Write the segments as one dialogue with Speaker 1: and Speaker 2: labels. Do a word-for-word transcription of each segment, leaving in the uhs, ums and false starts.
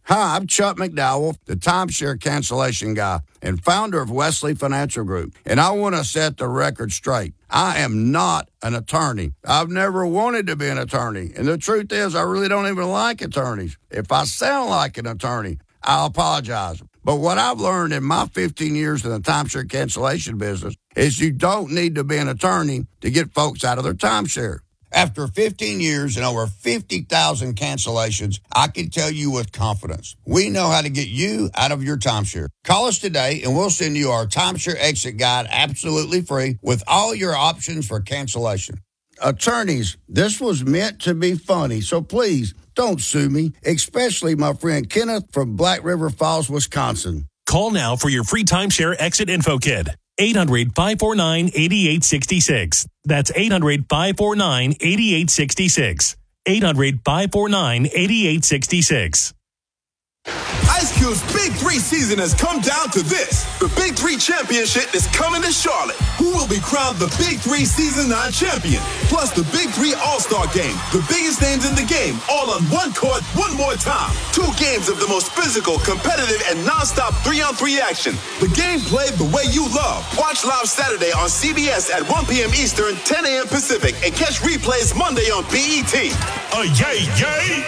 Speaker 1: Hi, I'm Chuck McDowell, the timeshare cancellation guy and founder of Wesley Financial Group. And I want to set the record straight. I am not an attorney. I've never wanted to be an attorney. And the truth is, I really don't even like attorneys. If I sound like an attorney, I'll apologize. But what I've learned in my fifteen years in the timeshare cancellation business is you don't need to be an attorney to get folks out of their timeshare. After fifteen years and over fifty thousand cancellations, I can tell you with confidence, we know how to get you out of your timeshare. Call us today and we'll send you our timeshare exit guide absolutely free with all your options for cancellation. Attorneys, this was meant to be funny, so please don't sue me, especially my friend Kenneth from Black River Falls, Wisconsin.
Speaker 2: Call now for your free timeshare exit info kit. eight hundred, five four nine, eight eight six six. That's eight hundred, five four nine, eight eight six six. eight hundred, five four nine, eight eight six six.
Speaker 3: Ice Cube's Big Three season has come down to this. The Big Three Championship is coming to Charlotte. Who will be crowned the Big Three Season nine champion? Plus the Big Three All-Star Game. The biggest names in the game, all on one court, one more time. Two games of the most physical, competitive, and non-stop three-on-three action. The game played the way you love. Watch live Saturday on C B S at one p.m. Eastern, ten a.m. Pacific, and catch replays Monday on B E T.
Speaker 2: Uh, yay, yay!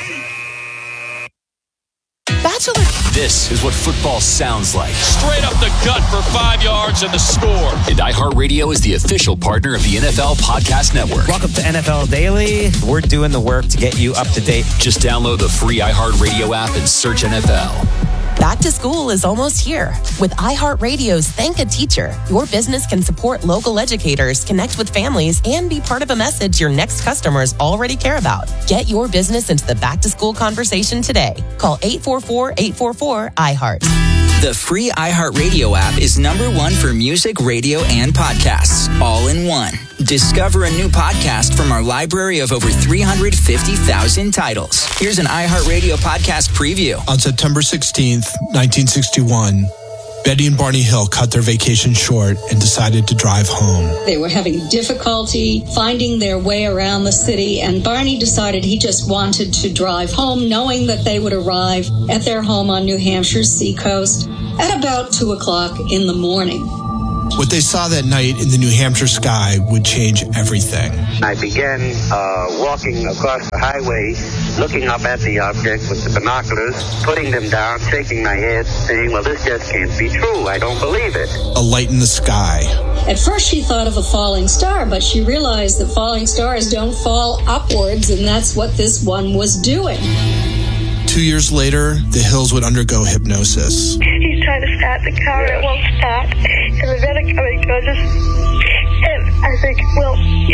Speaker 4: Bachelor.
Speaker 5: This is what football sounds like.
Speaker 6: Straight up the gut for five yards and the score.
Speaker 5: And iHeartRadio is the official partner of the N F L Podcast Network.
Speaker 7: Welcome to N F L Daily. We're doing the work to get you up to date.
Speaker 5: Just download the free iHeartRadio app and search N F L.
Speaker 4: Back to school is almost here. With iHeartRadio's Thank a Teacher, your business can support local educators, connect with families, and be part of a message your next customers already care about. Get your business into the back-to-school conversation today. Call eight four four, eight four four, I heart.
Speaker 8: The free iHeartRadio app is number one for music, radio, and podcasts, all in one. Discover a new podcast from our library of over three hundred fifty thousand titles. Here's an iHeartRadio podcast preview.
Speaker 9: On September sixteenth, nineteen sixty-one, Betty and Barney Hill cut their vacation short and decided to drive home.
Speaker 10: They were having difficulty finding their way around the city, and Barney decided he just wanted to drive home, knowing that they would arrive at their home on New Hampshire's seacoast at about two o'clock in the morning.
Speaker 9: What they saw that night in the New Hampshire sky would change everything.
Speaker 11: I began uh, walking across the highway, looking up at the object with the binoculars, putting them down, shaking my head, saying, well, this just can't be true. I don't believe it.
Speaker 9: A light in the sky.
Speaker 10: At first she thought of a falling star, but she realized that falling stars don't fall upwards, and that's what this one was doing.
Speaker 9: Two years later, the Hills would undergo hypnosis.
Speaker 12: He's trying to start the car, it won't start. And the men are coming towards us. And I think, well,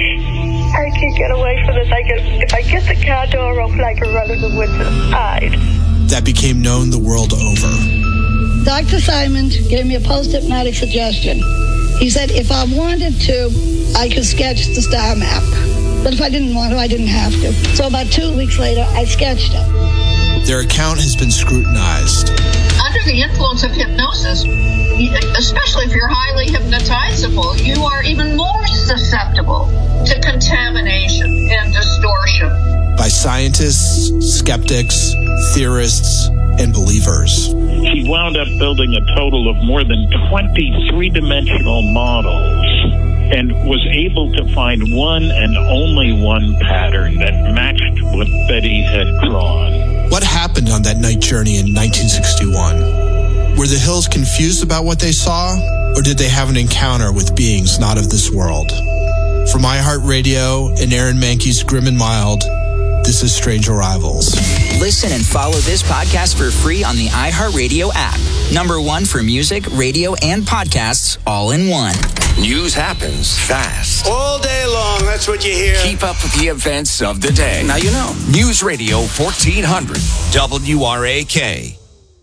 Speaker 12: I can get away from this. I can, if I get the car door open, I can run in the woods and hide.
Speaker 9: That became known the world over.
Speaker 13: Doctor Simon gave me a post-hypnotic suggestion. He said if I wanted to, I could sketch the star map. But if I didn't want to, I didn't have to. So about two weeks later, I sketched it.
Speaker 9: Their account has been scrutinized.
Speaker 14: Under the influence of hypnosis, especially if you're highly hypnotizable, you are even more susceptible to contamination and distortion.
Speaker 9: By scientists, skeptics, theorists, and believers.
Speaker 15: He wound up building a total of more than twenty three-dimensional models and was able to find one and only one pattern that matched what Betty had drawn.
Speaker 9: What happened on that night journey in nineteen sixty-one? Were the Hills confused about what they saw, or did they have an encounter with beings not of this world? From iHeartRadio and Aaron Mahnke's Grim and Mild, this is Strange Arrivals.
Speaker 8: Listen and follow this podcast for free on the iHeartRadio app. Number one for music, radio, and podcasts, all in one.
Speaker 5: News happens fast.
Speaker 16: All day long, that's what you hear.
Speaker 5: Keep up with the events of the day.
Speaker 16: Now you know.
Speaker 5: News Radio fourteen hundred, W R A K.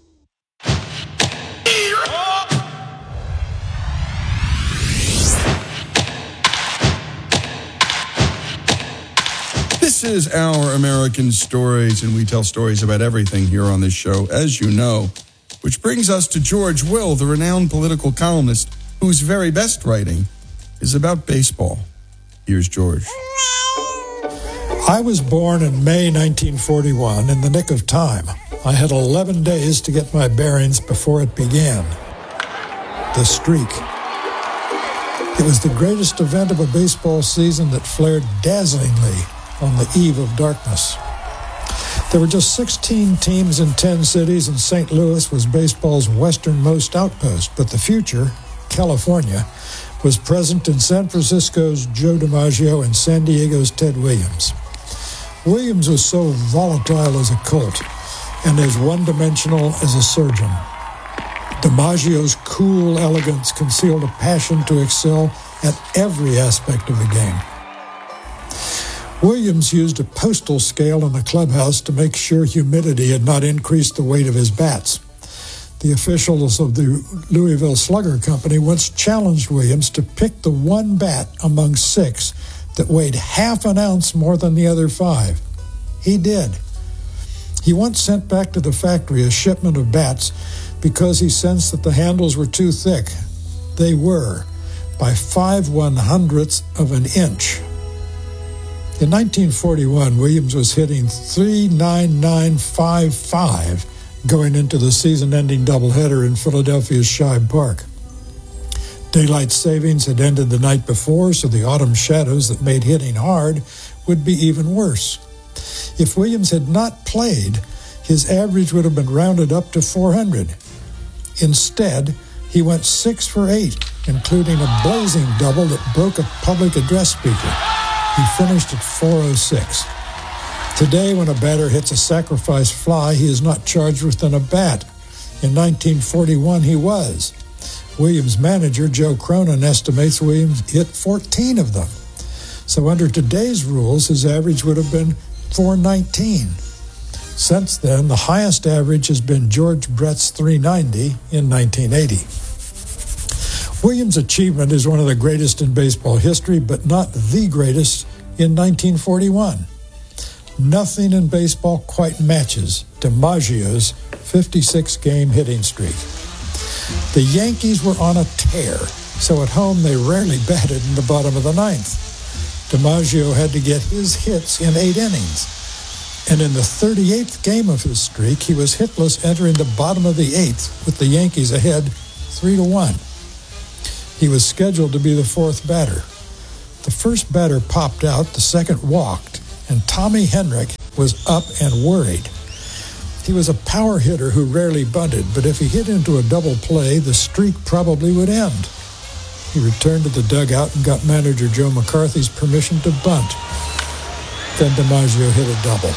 Speaker 1: This is Our American Stories, and we tell stories about everything here on this show, as you know. Which brings us to George Will, the renowned political columnist, whose very best writing is about baseball. Here's George.
Speaker 17: I was born in May nineteen forty-one in the nick of time. I had eleven days to get my bearings before it began. The streak. It was the greatest event of a baseball season that flared dazzlingly on the eve of darkness. There were just sixteen teams in ten cities, and Saint Louis was baseball's westernmost outpost. But the future, California, was present in San Francisco's Joe DiMaggio and San Diego's Ted Williams. Williams was so volatile as a colt and as one-dimensional as a surgeon. DiMaggio's cool elegance concealed a passion to excel at every aspect of the game. Williams used a postal scale in the clubhouse to make sure humidity had not increased the weight of his bats. The officials of the Louisville Slugger Company once challenged Williams to pick the one bat among six that weighed half an ounce more than the other five. He did. He once sent back to the factory a shipment of bats because he sensed that the handles were too thick. They were, by five one-hundredths of an inch. In nineteen forty-one, Williams was hitting three nine nine five five going into the season-ending doubleheader in Philadelphia's Shibe Park. Daylight savings had ended the night before, so the autumn shadows that made hitting hard would be even worse. If Williams had not played, his average would have been rounded up to four hundred. Instead, he went six for eight, including a blazing double that broke a public address speaker. He finished at four oh six. Today, when a batter hits a sacrifice fly, he is not charged with an at-bat. In nineteen forty-one, he was. Williams' manager, Joe Cronin, estimates Williams hit fourteen of them. So under today's rules, his average would have been four nineteen. Since then, the highest average has been George Brett's three ninety in nineteen eighty. Williams' achievement is one of the greatest in baseball history, but not the greatest in nineteen forty-one. Nothing in baseball quite matches DiMaggio's fifty-six game hitting streak. The Yankees were on a tear, so at home they rarely batted in the bottom of the ninth. DiMaggio had to get his hits in eight innings. And in the thirty-eighth game of his streak, he was hitless entering the bottom of the eighth with the Yankees ahead three to one. He was scheduled to be the fourth batter. The first batter popped out, the second walked, and Tommy Henrich was up and worried. He was a power hitter who rarely bunted, but if he hit into a double play, the streak probably would end. He returned to the dugout and got manager Joe McCarthy's permission to bunt. Then DiMaggio hit a double.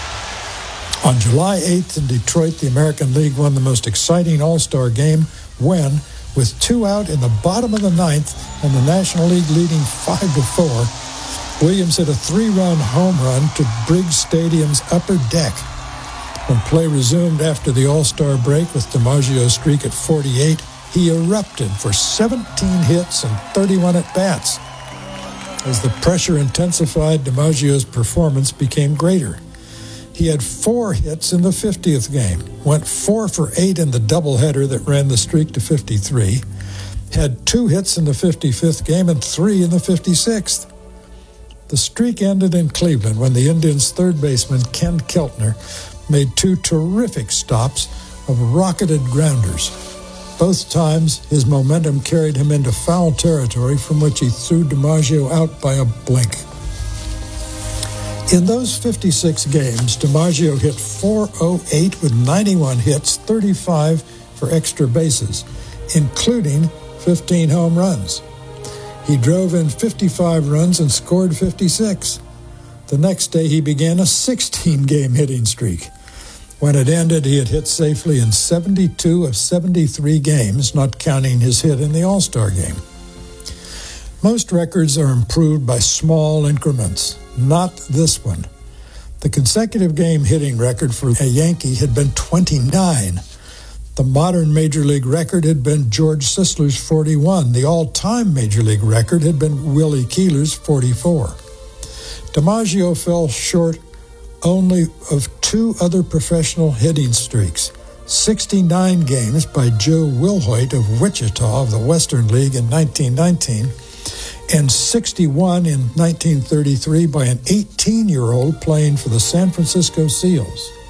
Speaker 17: On July eighth in Detroit, the American League won the most exciting All-Star game when, with two out in the bottom of the ninth and the National League leading five to four, Williams hit a three-run home run to Briggs Stadium's upper deck. When play resumed after the All-Star break with DiMaggio's streak at forty-eight, he erupted for seventeen hits and thirty-one at-bats. As the pressure intensified, DiMaggio's performance became greater. He had four hits in the fiftieth game, went four for eight in the doubleheader that ran the streak to fifty-three, had two hits in the fifty-fifth game and three in the fifty-sixth. The streak ended in Cleveland when the Indians' third baseman, Ken Keltner, made two terrific stops of rocketed grounders. Both times, his momentum carried him into foul territory from which he threw DiMaggio out by a blink. In those fifty-six games, DiMaggio hit four oh eight with ninety-one hits, thirty-five for extra bases, including fifteen home runs. He drove in fifty-five runs and scored fifty-six. The next day, he began a sixteen game hitting streak. When it ended, he had hit safely in seventy-two of seventy-three games, not counting his hit in the All-Star game. Most records are improved by small increments, not this one. The consecutive game hitting record for a Yankee had been twenty-nine. The modern Major League record had been George Sisler's forty-one. The all-time Major League record had been Willie Keeler's forty-four. DiMaggio fell short only of two other professional hitting streaks, sixty-nine games by Joe Wilhoit of Wichita of the Western League in nineteen nineteen, and sixty-one in nineteen thirty-three by an eighteen-year-old playing for the San Francisco Seals.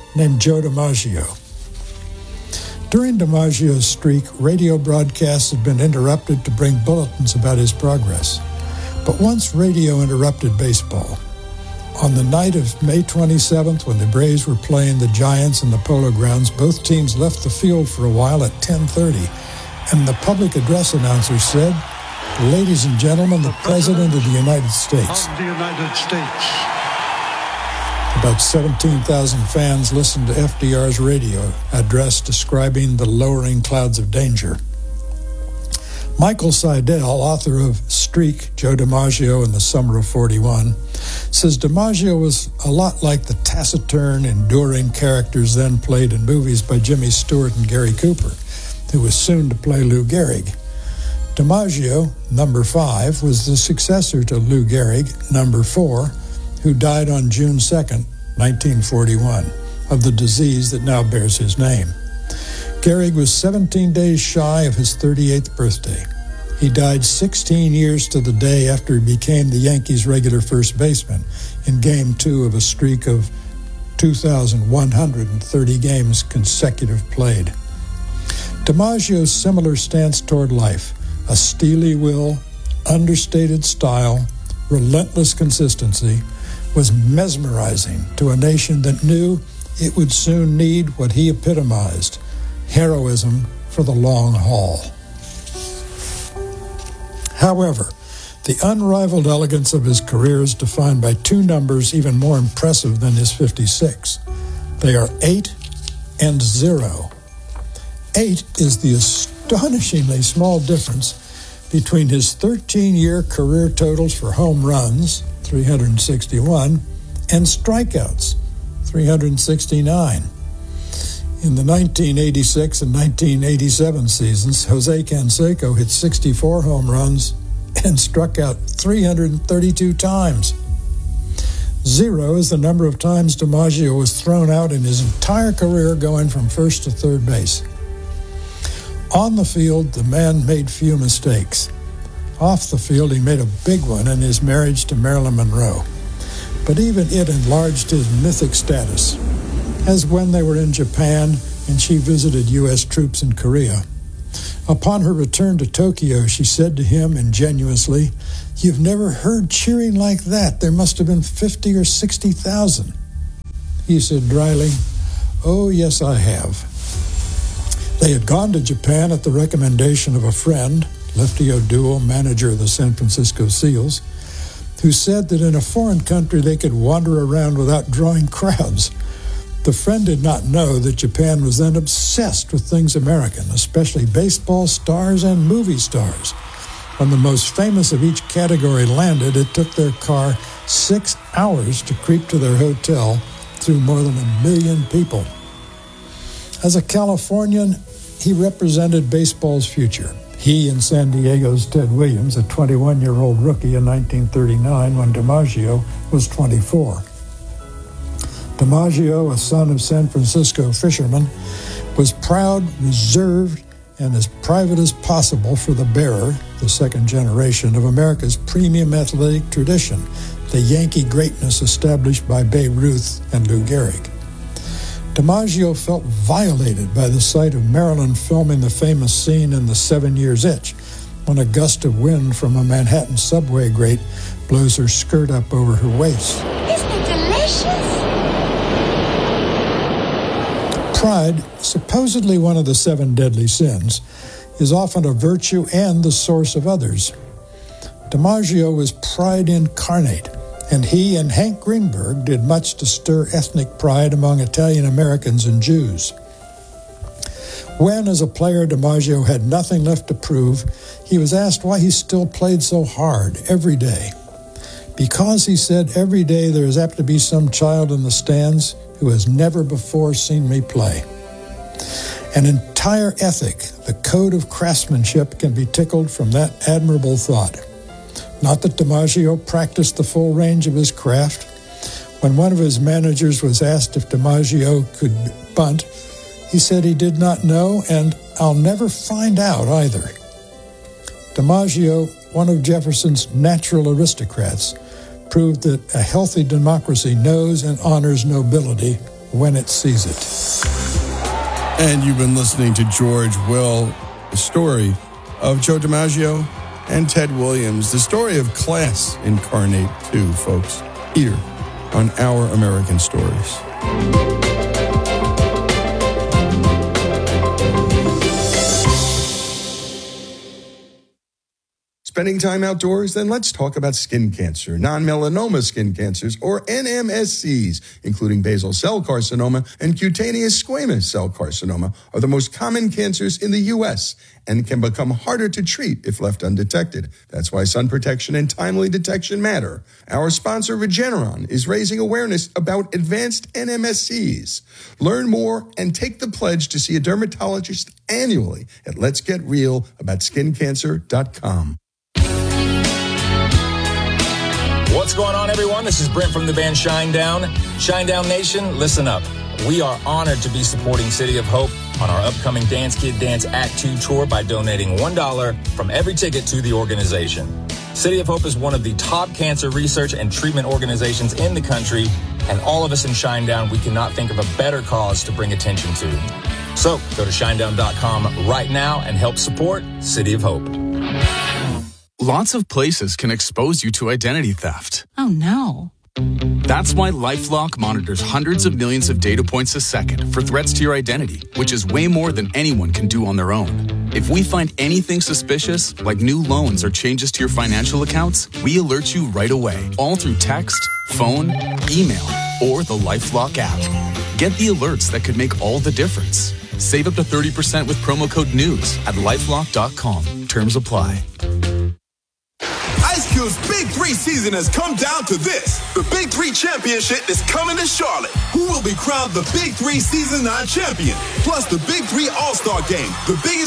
Speaker 17: named Joe DiMaggio. During DiMaggio's streak, radio broadcasts had been interrupted to bring bulletins about his progress. But once radio interrupted baseball. On the night of May twenty-seventh, when the Braves were playing the Giants in the Polo Grounds, both teams left the field for a while at ten thirty, and the public address announcer said, "Ladies and gentlemen, the President of the United States."
Speaker 18: Of the United States.
Speaker 17: About seventeen thousand fans listened to F D R's radio address describing the lowering clouds of danger. Michael Seidel, author of Streak, Joe DiMaggio in the Summer of forty-one, says DiMaggio was a lot like the taciturn, enduring characters then played in movies by Jimmy Stewart and Gary Cooper, who was soon to play Lou Gehrig. DiMaggio, number five, was the successor to Lou Gehrig, number four, who died on June second, nineteen forty-one, of the disease that now bears his name. Gehrig was seventeen days shy of his thirty-eighth birthday. He died sixteen years to the day after he became the Yankees' regular first baseman in Game two of a streak of two thousand one hundred thirty games consecutive played. DiMaggio's similar stance toward life, a steely will, understated style, relentless consistency, was mesmerizing to a nation that knew it would soon need what he epitomized, heroism for the long haul. However, the unrivaled elegance of his career is defined by two numbers even more impressive than his fifty-six. They are eight and zero. Eight is the astonishingly small difference between his thirteen-year career totals for home runs, three hundred sixty-one, and strikeouts, three hundred sixty-nine. In the nineteen eighty-six and nineteen eighty-seven seasons, Jose Canseco hit sixty-four home runs and struck out three hundred thirty-two times. Zero is the number of times DiMaggio was thrown out in his entire career going from first to third base. On the field, the man made few mistakes. Off the field, he made a big one in his marriage to Marilyn Monroe. But even it enlarged his mythic status, as when they were in Japan and she visited U S troops in Korea. Upon her return to Tokyo, she said to him ingenuously, "You've never heard cheering like that. There must have been fifty or sixty thousand." He said dryly, "Oh, yes, I have." They had gone to Japan at the recommendation of a friend, Lefty O'Doul, manager of the San Francisco Seals, who said that in a foreign country they could wander around without drawing crowds. The friend did not know that Japan was then obsessed with things American, especially baseball stars and movie stars. When the most famous of each category landed, it took their car six hours to creep to their hotel through more than a million people. As a Californian, he represented baseball's future. He and San Diego's Ted Williams, a twenty-one-year-old rookie in nineteen thirty-nine when DiMaggio was twenty-four. DiMaggio, a son of San Francisco fishermen, was proud, reserved, and as private as possible for the bearer, the second generation of America's premium athletic tradition, the Yankee greatness established by Babe Ruth and Lou Gehrig. DiMaggio felt violated by the sight of Marilyn filming the famous scene in The Seven Years' Itch, when a gust of wind from a Manhattan subway grate blows her skirt up over her waist.
Speaker 19: Isn't it delicious?
Speaker 17: Pride, supposedly one of the seven deadly sins, is often a virtue and the source of others. DiMaggio was pride incarnate, and he and Hank Greenberg did much to stir ethnic pride among Italian Americans and Jews. When, as a player, DiMaggio had nothing left to prove, he was asked why he still played so hard every day. Because, he said, every day there is apt to be some child in the stands who has never before seen me play. An entire ethic, the code of craftsmanship, can be tickled from that admirable thought. Not that DiMaggio practiced the full range of his craft. When one of his managers was asked if DiMaggio could bunt, he said he did not know, and I'll never find out either. DiMaggio, one of Jefferson's natural aristocrats, proved that a healthy democracy knows and honors nobility when it sees it.
Speaker 18: And you've been listening to George Will, the story of Joe DiMaggio and Ted Williams, the story of class incarnate too, folks, here on Our American Stories. Spending time outdoors? Then let's talk about skin cancer. Non-melanoma skin cancers, or N M S Cs, including basal cell carcinoma and cutaneous squamous cell carcinoma, are the most common cancers in the U S and can become harder to treat if left undetected. That's why sun protection and timely detection matter. Our sponsor, Regeneron, is raising awareness about advanced N M S Cs. Learn more and take the pledge to see a dermatologist annually at lets get real about skin cancer dot com.
Speaker 20: What's going on, everyone? This is Brent from the band Shinedown. Shinedown Nation, listen up. We are honored to be supporting City of Hope on our upcoming Dance Kid Dance Act two tour by donating one dollar from every ticket to the organization. City of Hope is one of the top cancer research and treatment organizations in the country, and all of us in Shinedown, we cannot think of a better cause to bring attention to. So go to shinedown dot com right now and help support City of Hope.
Speaker 21: Lots of places can expose you to identity theft.
Speaker 22: Oh, no.
Speaker 21: That's why LifeLock monitors hundreds of millions of data points a second for threats to your identity, which is way more than anyone can do on their own. If we find anything suspicious, like new loans or changes to your financial accounts, we alert you right away, all through text, phone, email, or the LifeLock app. Get the alerts that could make all the difference. Save up to thirty percent with promo code NEWS at lifelock dot com. Terms apply.
Speaker 3: Ice Cube's Big Three season has come down to this. The Big Three Championship is coming to Charlotte. Who will be crowned the Big Three Season nine champion? Plus the Big Three All-Star Game, the biggest